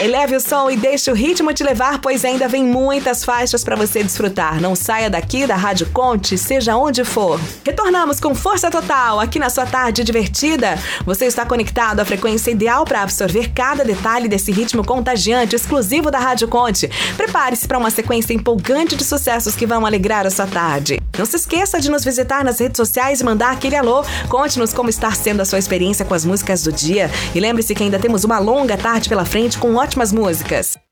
Eleve o som e deixe o ritmo te levar, pois ainda vem muitas faixas para você desfrutar. Não saia daqui da Rádio Conte, seja onde for. Retornamos com força total aqui na sua tarde divertida. Você está conectado à frequência ideal para absorver cada detalhe desse ritmo contagiante exclusivo da Rádio Conte. Prepare-se para uma sequência empolgante de sucessos que vão alegrar a sua tarde. Não se esqueça de nos visitar nas redes sociais e mandar aquele alô. Conte-nos como está sendo a sua experiência com as músicas do dia. E lembre-se que ainda temos uma longa tarde pela frente com ótimas músicas.